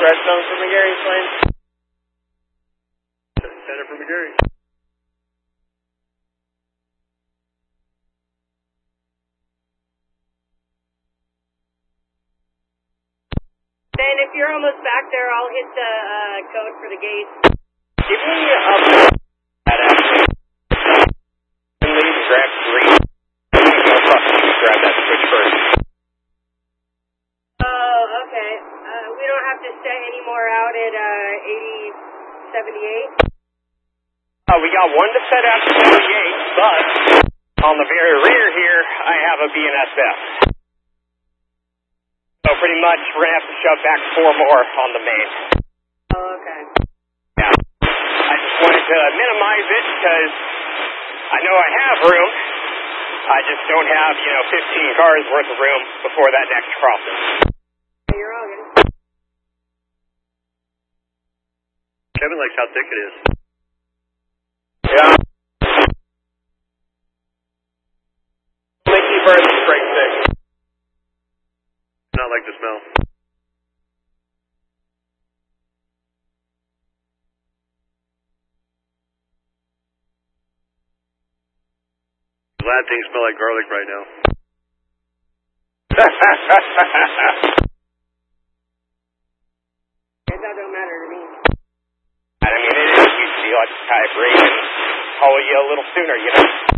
Redstone for McGarry's plane. Center for McGarry. Ben, if you're almost back there, I'll hit the code for the gate. Give me that actually. Lead, grab 3. Grab that switch first. Oh, okay. We don't have to stay anymore out at 8078. We got one to set out to 78, but on the very rear here, I have a BNSF. So pretty much we're going to have to shove back 4 more on the main. Oh, okay. Yeah. I just wanted to minimize it because I know I have room. I just don't have, 15 cars worth of room before that next crossing. You're all good. Kevin likes how thick it is. Yeah. Leaky burns is pretty thick. Not like the smell. Glad things smell like garlic right now. That don't matter to me. I mean, it is usually like type rate and haul you a little sooner,